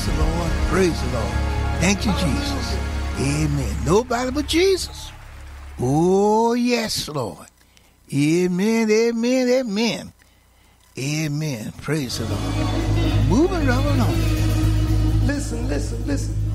Praise the Lord. Praise the Lord. Thank you, Jesus. Amen. Nobody but Jesus. Oh, yes, Lord. Amen, amen, amen. Amen. Praise the Lord. Moving right along. Listen, listen, listen.